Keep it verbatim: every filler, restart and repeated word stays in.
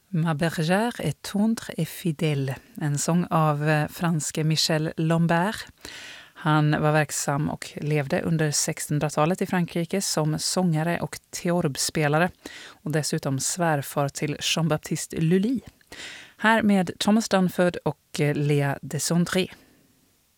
Ma bergère est tendre et fidèle, en sång av franske Michel Lombard. Han var verksam och levde under sextonhundratalet i Frankrike som sångare och theorbspelare och dessutom svärfar till Jean-Baptiste Lully. Här med Thomas Dunford och Léa Desondré.